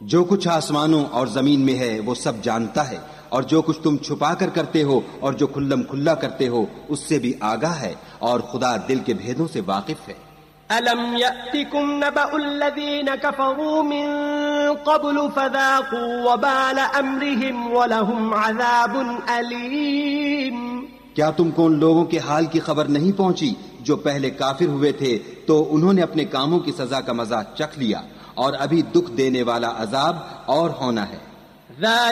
जो कुछ आसमानों और जमीन में है वो सब जानता है, और जो कुछ तुम छुपा कर करते हो और जो खुल्लम खुल्ला करते हो उससे भी आगाह है, और खुदा दिल के भेदों से वाकिफ है। अलम यअतिकुम नबउल्लज़ीन कफ़रू मिन क़ब्लु फ़ज़ाक़ू वबाल अम्रिहिम वलहुम अज़ाबुन अलीम। क्या तुमको उन लोगों के हाल की खबर नहीं पहुंची जो पहले काफिर हुए थे, तो उन्होंने अपने कामों की सजा का मजा चख लिया, और अभी दुख देने वाला अजाब और होना है।